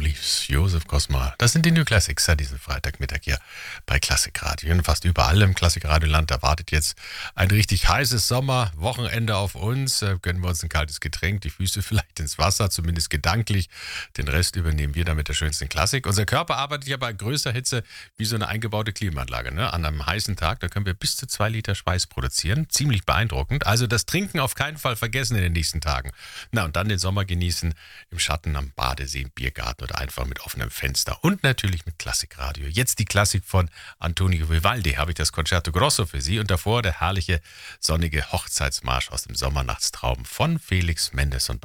Leaves, Josef Kosma. Das sind die New Classics an diesem Freitagmittag hier bei Klassikradio. Und fast überall im Klassikradioland erwartet jetzt ein richtig heißes Sommerwochenende auf uns. Gönnen wir uns ein kaltes Getränk, die Füße vielleicht ins Wasser, zumindest gedanklich. Den Rest übernehmen wir dann mit der schönsten Klassik. Unser Körper arbeitet ja bei größter Hitze wie so eine eingebaute Klimaanlage. Ne? An einem heißen Tag, da können wir bis zu 2 Liter Schweiß produzieren. Ziemlich beeindruckend. Also das Trinken auf keinen Fall vergessen in den nächsten Tagen. Na, und dann den Sommer genießen im Schatten am Badesee, im Biergarten oder einfach mit offenem Fenster und natürlich mit Klassikradio. Jetzt die Klassik von Antonio Vivaldi, habe ich das Concerto Grosso für Sie und davor der herrliche sonnige Hochzeitsmarsch aus dem Sommernachtstraum von Felix Mendes und